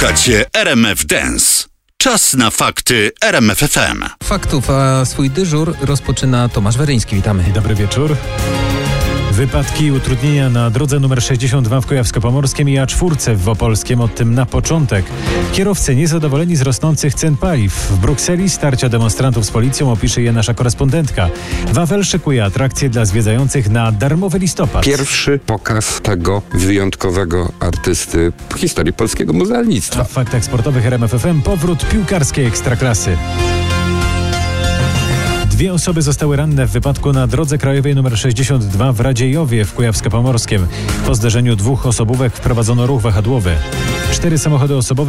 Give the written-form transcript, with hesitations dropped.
Słuchacie RMF Dance. Czas na fakty RMF FM. Faktów, a swój dyżur rozpoczyna Tomasz Weryński. Witamy. Dobry wieczór. Wypadki i utrudnienia na drodze nr 62 w Kujawsko-Pomorskim i A4 w Opolskiem, od tym na początek. Kierowcy niezadowoleni z rosnących cen paliw. W Brukseli starcia demonstrantów z policją opisze je nasza korespondentka. Wawel szykuje atrakcje dla zwiedzających na darmowy listopad. Pierwszy pokaz tego wyjątkowego artysty w historii polskiego muzealnictwa. A w faktach sportowych RMF FM powrót piłkarskiej ekstraklasy. 2 osoby zostały ranne w wypadku na drodze krajowej nr 62 w Radziejowie w Kujawsko-Pomorskim. Po zderzeniu 2 osobówek wprowadzono ruch wahadłowy. 4 samochody osobowe